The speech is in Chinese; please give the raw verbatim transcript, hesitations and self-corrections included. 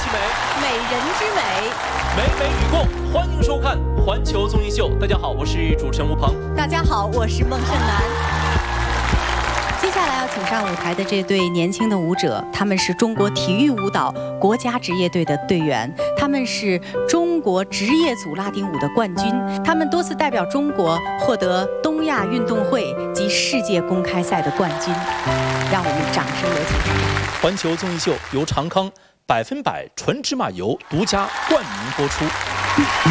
其美， 美人之美， 美美与共。欢迎收看《环球综艺秀》。大家好，我是主持人吴鹏。 大家好，我是孟胜男。接下来要请上舞台的这对年轻的舞者，他们是中国体育舞蹈国家职业队的队员，他们是中国职业组拉丁舞的冠军，他们多次代表中国获得东亚运动会及世界公开赛的冠军。让我们掌声有请。 环球综艺秀由长康百分百纯芝麻油独家冠名播出。